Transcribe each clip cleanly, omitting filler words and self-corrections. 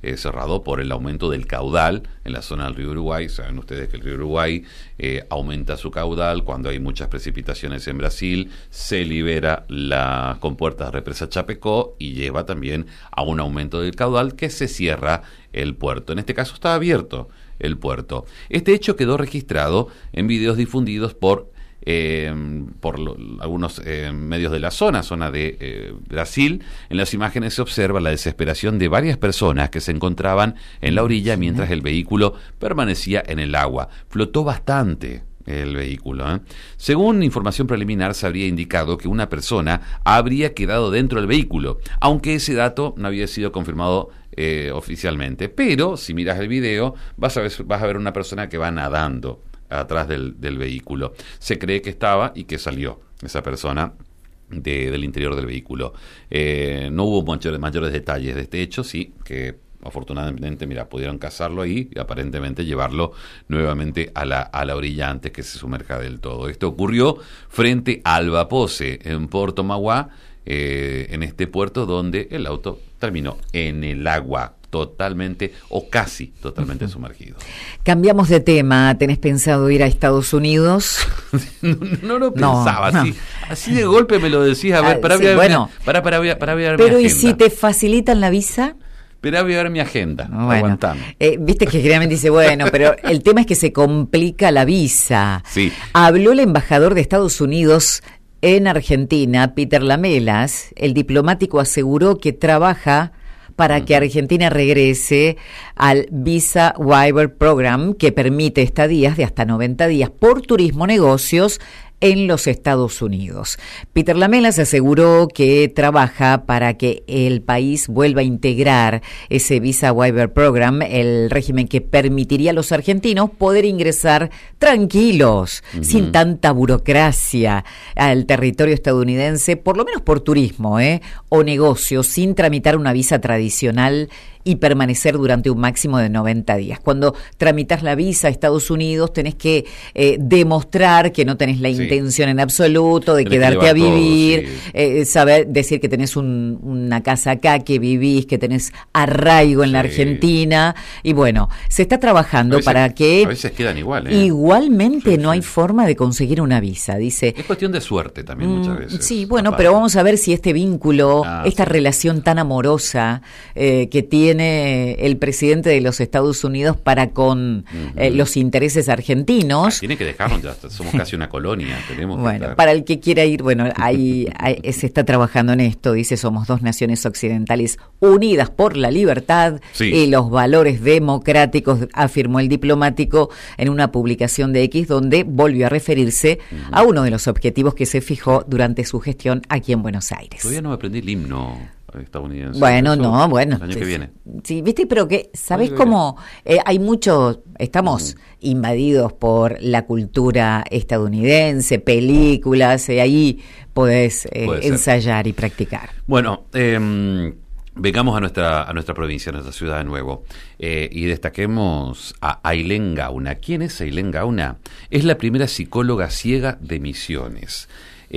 cerrado por el aumento del caudal en la zona del río Uruguay. Saben ustedes que el río Uruguay aumenta su caudal cuando hay muchas precipitaciones en Brasil, se libera las compuertas de represa Chapecó y lleva también a un aumento del caudal que se cierra el puerto. En este caso está abierto el puerto. Este hecho quedó registrado en videos difundidos por algunos medios de la zona de Brasil. En las imágenes se observa la desesperación de varias personas que se encontraban en la orilla mientras el vehículo permanecía en el agua. Flotó bastante el vehículo. Según información preliminar, se habría indicado que una persona habría quedado dentro del vehículo, aunque ese dato no había sido confirmado oficialmente. Pero si miras el video, vas a ver una persona que va nadando atrás del vehículo. Se cree que estaba y que salió esa persona del interior del vehículo. No hubo mayores detalles de este hecho, sí, que afortunadamente, pudieron cazarlo ahí y aparentemente llevarlo nuevamente a la orilla antes que se sumerja del todo. Esto ocurrió frente a Albapose, en Puerto Mauá, en este puerto donde el auto terminó en el agua, totalmente o casi totalmente sumergido. Cambiamos de tema. ¿Tenés pensado ir a Estados Unidos? No lo pensaba. No. Así de golpe me lo decís. A ver, para ver mi agenda. Pero ¿y si te facilitan la visa? Pero voy a ver mi agenda. Aguantame. Viste que generalmente dice, pero el tema es que se complica la visa. Sí. Habló el embajador de Estados Unidos en Argentina, Peter Lamelas. El diplomático aseguró que trabaja para que Argentina regrese al Visa Waiver Program, que permite estadías de hasta 90 días por turismo negocios en los Estados Unidos. Peter Lamelas aseguró que trabaja para que el país vuelva a integrar ese Visa Waiver Program, el régimen que permitiría a los argentinos poder ingresar tranquilos, sin tanta burocracia, al territorio estadounidense, por lo menos por turismo, o negocios, sin tramitar una visa tradicional y permanecer durante un máximo de 90 días. Cuando tramitas la visa a Estados Unidos tenés que demostrar que no tenés la intención en absoluto de quedarte a vivir, saber decir que tenés una casa acá, que vivís, que tenés arraigo en la Argentina, y bueno, se está trabajando para que a veces quedan igual, igualmente no hay forma de conseguir una visa, dice. Es cuestión de suerte también muchas veces. Sí, pero vamos a ver si este vínculo, esta relación tan amorosa que tiene el presidente de los Estados Unidos para con los intereses argentinos. Tiene que dejarnos, ya somos casi una colonia. Tenemos para el que quiera ir, ahí se está trabajando en esto. Dice, somos dos naciones occidentales unidas por la libertad y los valores democráticos, afirmó el diplomático en una publicación de X, donde volvió a referirse a uno de los objetivos que se fijó durante su gestión aquí en Buenos Aires. Todavía no me aprendí el himno estadounidense. El año que viene. Sí, viste, pero que, ¿sabés cómo? Hay mucho, estamos invadidos por la cultura estadounidense, películas, ahí podés ensayar y practicar. Bueno, vengamos a nuestra provincia, a nuestra ciudad de nuevo, y destaquemos a Ailén Gauna. ¿Quién es Ailén Gauna? Es la primera psicóloga ciega de Misiones.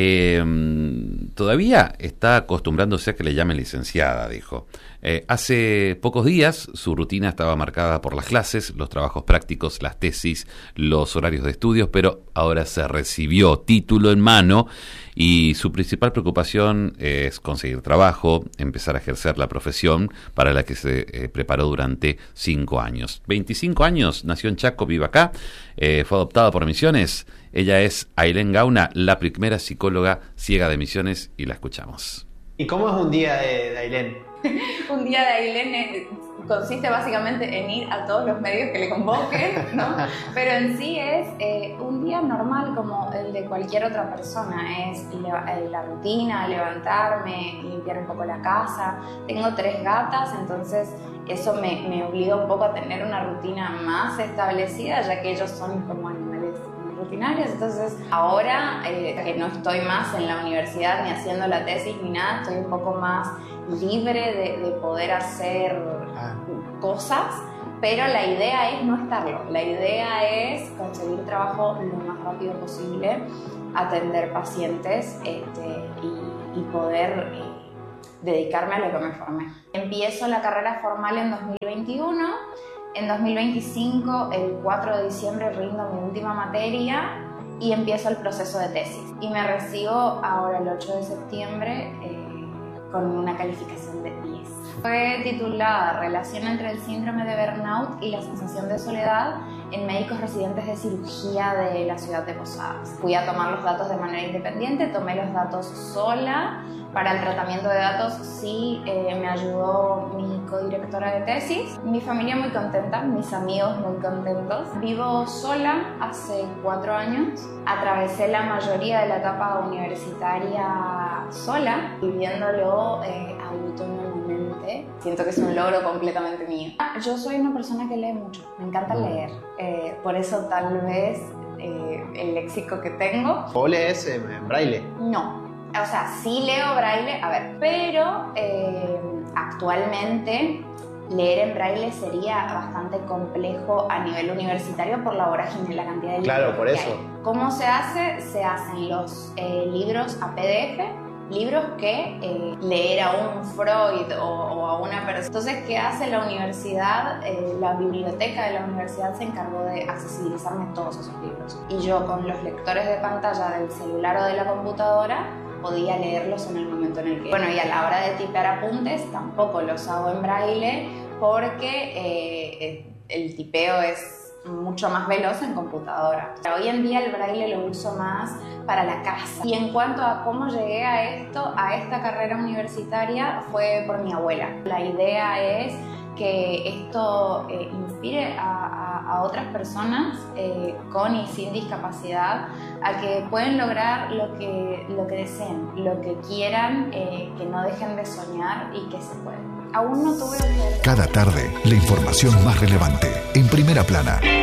Todavía está acostumbrándose a que le llamen licenciada, dijo. Hace pocos días su rutina estaba marcada por las clases, los trabajos prácticos, las tesis, los horarios de estudios, pero ahora se recibió título en mano y su principal preocupación es conseguir trabajo, empezar a ejercer la profesión para la que se preparó durante 5 años. 25 años, nació en Chaco, vive acá, fue adoptada por Misiones. Ella es Ailén Gauna, la primera psicóloga ciega de Misiones, y la escuchamos. ¿Y cómo es un día de Ailén? Un día de Ailén consiste básicamente en ir a todos los medios que le convoquen, ¿no? Pero en sí es un día normal como el de cualquier otra persona. Es la rutina, levantarme, limpiar un poco la casa. Tengo 3 gatas, entonces eso me obliga un poco a tener una rutina más establecida, ya que ellos son como animales rutinarios. Entonces ahora que no estoy más en la universidad ni haciendo la tesis ni nada, estoy un poco más libre de poder hacer cosas, pero la idea es no estarlo. La idea es conseguir trabajo lo más rápido posible, atender pacientes y poder dedicarme a lo que me formé. Empiezo la carrera formal en 2021. En 2025, el 4 de diciembre, rindo mi última materia y empiezo el proceso de tesis. Y me recibo ahora el 8 de septiembre con una calificación de 10. Fue titulada Relación entre el síndrome de burnout y la sensación de soledad en médicos residentes de cirugía de la ciudad de Posadas. Fui a tomar los datos de manera independiente, tomé los datos sola. Para el tratamiento de datos sí me ayudó mi codirectora de tesis. Mi familia muy contenta, mis amigos muy contentos. Vivo sola hace 4 años. Atravesé la mayoría de la etapa universitaria sola, viviéndolo autónomamente. Siento que es un logro completamente mío. Yo soy una persona que lee mucho, me encanta leer. Por eso tal vez el léxico que tengo... ¿O lees en braille? No. O sea, sí leo braille, a ver, pero actualmente leer en braille sería bastante complejo a nivel universitario por la vorágine, la cantidad de libros. Claro, por eso. Hay. ¿Cómo se hace? Se hacen los libros a PDF, libros que leer a un Freud o a una persona. Entonces, ¿qué hace la universidad? La biblioteca de la universidad se encargó de accesibilizarme todos esos libros. Y yo con los lectores de pantalla del celular o de la computadora podía leerlos en el momento en el que... Bueno, y a la hora de tipear apuntes tampoco los hago en braille porque el tipeo es mucho más veloz en computadora. Hoy en día el braille lo uso más para la casa. Y en cuanto a cómo llegué a esta carrera universitaria, fue por mi abuela. La idea es que esto inspire a otras personas con y sin discapacidad a que pueden lograr lo que deseen, lo que quieran, que no dejen de soñar y que se puede. Aún no tuve oferta. Cada tarde, la información más relevante en Primera Plana.